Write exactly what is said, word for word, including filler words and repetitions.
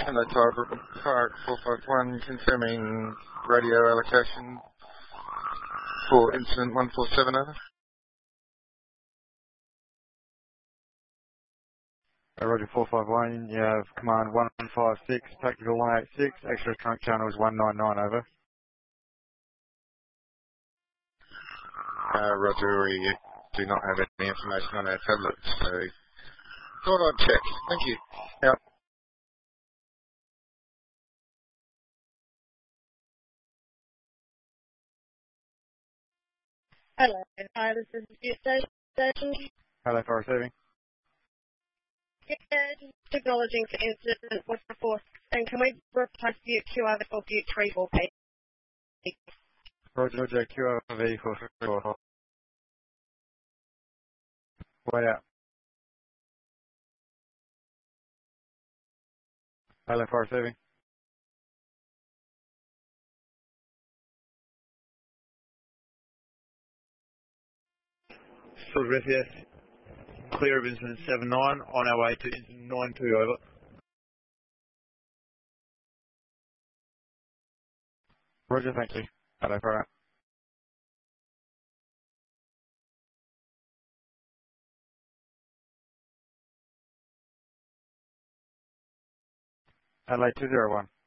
Hello, Target Park four five one, confirming radio allocation for incident one four seven, over. Uh, Roger four five one, you have command one five six, tactical one eight six, extra trunk channel is one nine nine, over. Uh, Roger, we do not have any information on our tablets, so thought I'd check. Thank you. Yep. Hello, hi, this is your station. Hello, for receiving. Yeah, just acknowledging for incident one four six, and can we replace view Q over for view three four eight? Roger, Roger, Q R V four four four. Way out. Hello, for receiving. Silver F yes. Clear of incident seven nine, on our way to incident nine two, over. Roger, thank you. Hello, for out. L A two zero one.